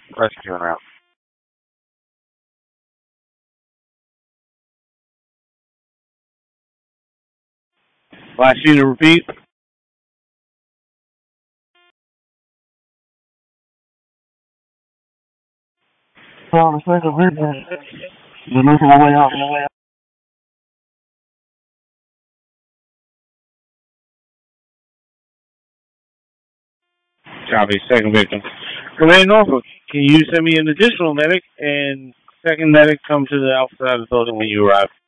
Rescue en route. Last unit, repeat. Well, the second witness is making my way out. Copy, second victim. Command Norfolk, can you send me an additional medic and second medic come to the outside of the building when you arrive?